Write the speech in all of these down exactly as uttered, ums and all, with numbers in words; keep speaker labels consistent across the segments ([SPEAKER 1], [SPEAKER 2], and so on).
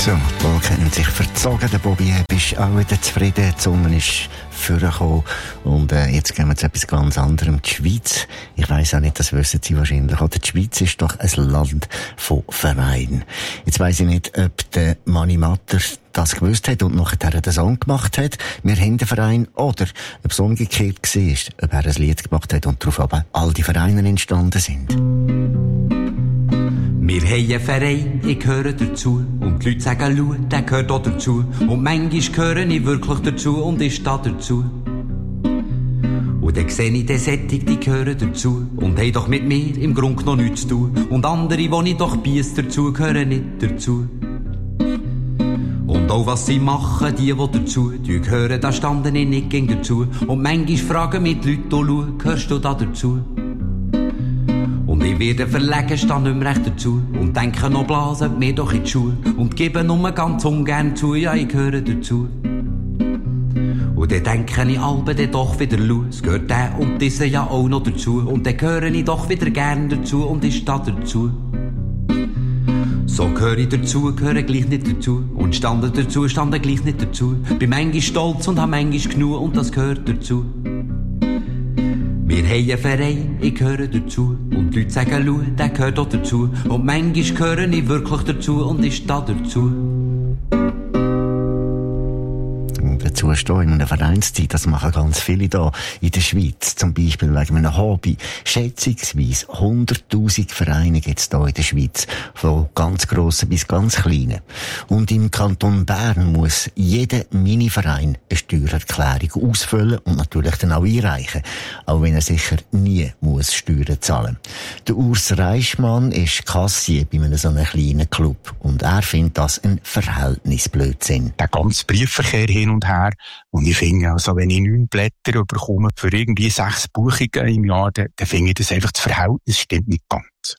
[SPEAKER 1] So, die Wolken haben sich verzogen. Der Bobby ist auch wieder zufrieden. Die Sonne ist vorgekommen. Und äh, jetzt gehen wir zu etwas ganz anderem. Die Schweiz. Ich weiss auch nicht, das wissen Sie wahrscheinlich. Oder die Schweiz ist doch ein Land von Vereinen. Jetzt weiss ich nicht, ob der Mani Matter das gewusst hat und nachher den Song gemacht hat. Wir haben den Verein. Oder ob es umgekehrt war, ob er ein Lied gemacht hat und darauf aber all die Vereine entstanden sind.
[SPEAKER 2] Wir haben einen Verein, ich gehöre dazu. Und die Leute sagen, schau, der gehört auch dazu. Und manchmal gehöre ich wirklich dazu und ich stehe dazu. Und dann sehe ich den Sättig, die gehören dazu. Und haben doch mit mir im Grunde noch nichts zu tun. Und andere, die ich doch biess dazu, gehören nicht dazu. Und auch was sie machen, die, die dazu die gehören, da standen ich nicht gegen dazu. Und manchmal fragen mich die Leute, schau, gehörst du da dazu? Und ich werde verlegen, stehe nicht mehr recht dazu. Und denke noch, blasen mir doch in die Schule. Und gebe nur ganz ungern zu, ja, ich gehöre dazu. Und dann denke ich alben dann doch wieder, schau, es gehört der und dieser ja auch noch dazu. Und dann gehöre ich doch wieder gern dazu und ich stehe dazu. So gehöre ich dazu, gehöre gleich nicht dazu. Und stande dazu, stande gleich nicht dazu. Bin manchmal stolz und hab manchmal genug und das gehört dazu. Wir haben einen Verein, ich gehöre dazu. Und die Leute sagen, schau, der gehört auch dazu. Und manchmal gehöre ich wirklich dazu und ich stehe dazu.
[SPEAKER 1] Dazu stehen in einer Vereinszeit, das machen ganz viele da in der Schweiz, zum Beispiel wegen einem Hobby. Schätzungsweise hunderttausend Vereine gibt es da in der Schweiz, von ganz grossen bis ganz kleinen. Und im Kanton Bern muss jeder Mini-Verein eine Steuererklärung ausfüllen und natürlich dann auch einreichen, auch wenn er sicher nie muss Steuern zahlen. Der Urs Reichmann ist Kassier bei einem so einem kleinen Club und er findet das ein Verhältnisblödsinn.
[SPEAKER 3] Der ganze Briefverkehr hin und her. Und ich finde, also, wenn ich neun Blätter bekomme für irgendwie sechs Buchungen im Jahr, dann, dann finde ich das einfach, das Verhältnis stimmt nicht ganz.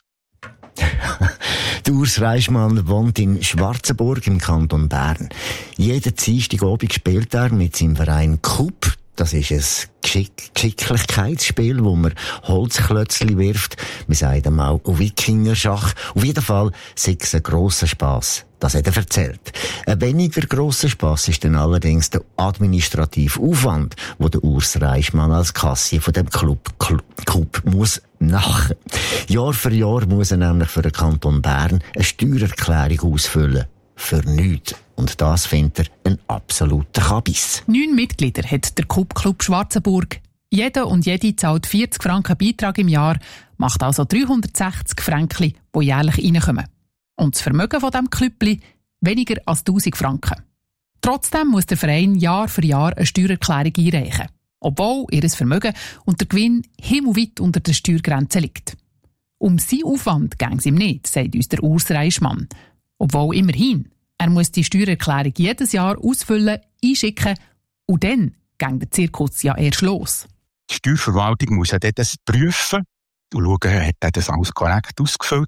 [SPEAKER 1] Der Urs Reichmann wohnt in Schwarzenburg im Kanton Bern. Jeden Dienstagabend spielt er mit seinem Verein Kup. Das ist ein Geschick- Geschicklichkeitsspiel, wo man Holzklötzchen wirft. Wir sagen auch Wikingerschach. Auf jeden Fall ist es ein grosser Spass. Das hat er erzählt. Ein weniger grosser Spass ist dann allerdings der administrative Aufwand, wo der Urs Reichmann als Kassier von dem Club, Club, Club muss machen. Jahr für Jahr muss er nämlich für den Kanton Bern eine Steuererklärung ausfüllen. Für nichts. Und das findet er ein absoluter Kabis.
[SPEAKER 4] Neun Mitglieder hat der Kup-Club Schwarzenburg. Jeder und jede zahlt vierzig Franken Beitrag im Jahr, macht also dreihundertsechzig Franken, die jährlich reinkommen. Und das Vermögen von diesem Klüppli weniger als tausend Franken. Trotzdem muss der Verein Jahr für Jahr eine Steuererklärung einreichen, obwohl ihr Vermögen und der Gewinn himmelweit unter der Steuergrenze liegt. Um seinen Aufwand ging es ihm nicht, sagt uns der Urs Reichmann. Obwohl immerhin, er muss die Steuererklärung jedes Jahr ausfüllen, einschicken und dann geht der Zirkus ja erst los.
[SPEAKER 3] Die Steuerverwaltung muss ja das prüfen und schauen, hat er das alles korrekt ausgefüllt.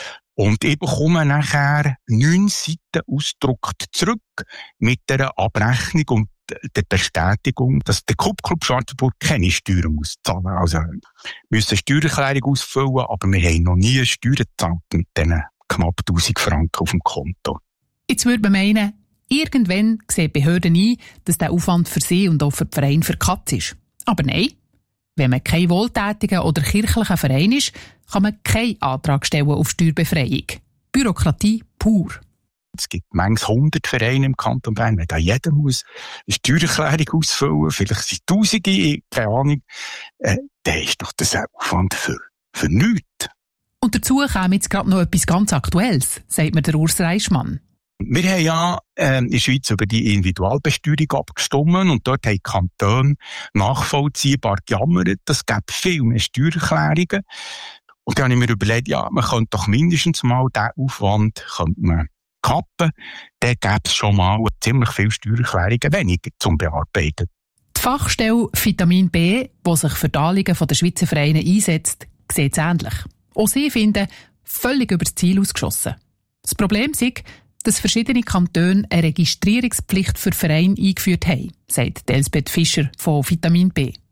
[SPEAKER 3] Und ich bekomme nachher neun Seiten ausgedruckt zurück mit der Abrechnung und der Bestätigung, dass der Kup-Club Schwarzenburg keine Steuern muss zahlen. Also, wir müssen eine Steuererklärung ausfüllen, aber wir haben noch nie Steuern gezahlt mit diesen knapp tausend Franken auf dem Konto.
[SPEAKER 4] Jetzt würde man meinen, irgendwann sehen die Behörden ein, dass der Aufwand für sie und auch für den Verein verkatzt ist. Aber nein, wenn man kein wohltätiger oder kirchlicher Verein ist, kann man keinen Antrag stellen auf Steuerbefreiung. Bürokratie pur.
[SPEAKER 3] Es gibt manchmal hundert Vereine im Kanton Bern, wenn da jeder muss eine Steuererklärung ausfüllen, vielleicht sind Tausende, keine Ahnung, äh, dann ist doch das ein Aufwand für, für nichts.
[SPEAKER 4] Und dazu käme jetzt gerade noch etwas ganz Aktuelles, sagt mir der Urs Reichmann.
[SPEAKER 3] Wir haben ja äh, in der Schweiz über die Individualbesteuerung abgestimmt und dort haben die Kantone nachvollziehbar gejammert, es gäbe viel mehr Steuererklärungen. Und dann habe ich mir überlegt, ja, man könnte doch mindestens mal diesen Aufwand könnte man kappen, dann gäbe es schon mal ziemlich viele Steuererklärungen weniger zum Bearbeiten.
[SPEAKER 4] Die Fachstelle Vitamin B, die sich für die Anliegen der Schweizer Vereine einsetzt, sieht es ähnlich. Auch sie finden, völlig über das Ziel ausgeschossen. Das Problem ist, dass verschiedene Kantone eine Registrierungspflicht für Vereine eingeführt haben, sagt Elsbeth Fischer von Vitamin B.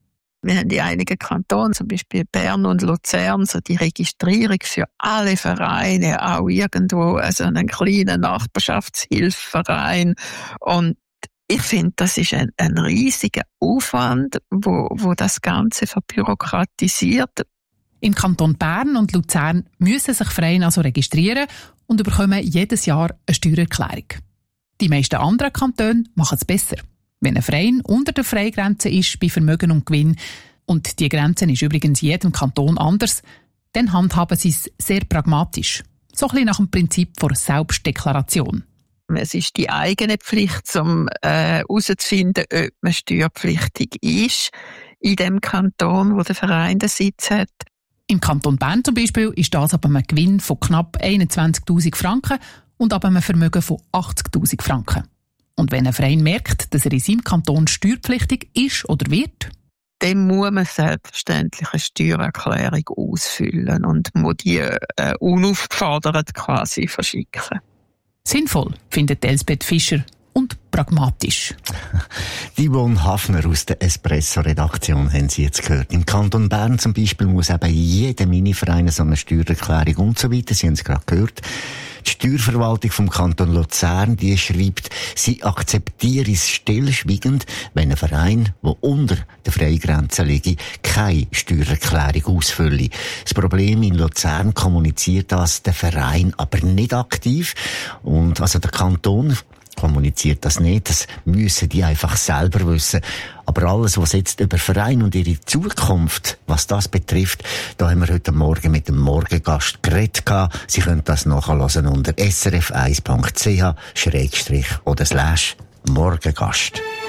[SPEAKER 5] Wir haben in einigen Kantonen, zum Beispiel Bern und Luzern, so die Registrierung für alle Vereine, auch irgendwo, also einen kleinen Nachbarschaftshilfeverein. Und ich finde, das ist ein, ein riesiger Aufwand, wo, wo das Ganze verbürokratisiert.
[SPEAKER 4] Im Kanton Bern und Luzern müssen sich Vereine also registrieren und bekommen jedes Jahr eine Steuererklärung. Die meisten anderen Kantone machen es besser. Wenn ein Verein unter der Freigrenze ist bei Vermögen und Gewinn, und die Grenze ist übrigens in jedem Kanton anders, dann handhaben sie es sehr pragmatisch. So ein bisschen nach dem Prinzip der Selbstdeklaration.
[SPEAKER 5] Es ist die eigene Pflicht, um herauszufinden, äh, ob man steuerpflichtig ist in dem Kanton, wo der Verein den Sitz hat.
[SPEAKER 4] Im Kanton Bern zum Beispiel ist das ab einem Gewinn von knapp einundzwanzigtausend Franken und ab einem Vermögen von achtzigtausend Franken. Und wenn ein Verein merkt, dass er in seinem Kanton steuerpflichtig ist oder wird,
[SPEAKER 5] dann muss man selbstverständlich eine Steuererklärung ausfüllen und muss die äh, unaufgefordert quasi verschicken.
[SPEAKER 4] Sinnvoll, findet Elsbeth Fischer, und pragmatisch.
[SPEAKER 1] Die Yvonne Hafner aus der Espresso-Redaktion haben Sie jetzt gehört. Im Kanton Bern zum Beispiel muss eben jeder Miniverein so eine Steuererklärung und so weiter. Sie haben es gerade gehört. Die Steuerverwaltung vom Kanton Luzern, die schreibt, sie akzeptiere es stillschweigend, wenn ein Verein, der unter der Freigrenze liegt, keine Steuererklärung ausfülle. Das Problem in Luzern kommuniziert das der Verein aber nicht aktiv. Und also der Kanton kommuniziert das nicht, das müssen die einfach selber wissen. Aber alles, was jetzt über Verein und ihre Zukunft, was das betrifft, da haben wir heute Morgen mit dem Morgengast geredet. Sie können das nachhören unter s r f eins punkt c h schrägstrich oder slash Morgengast.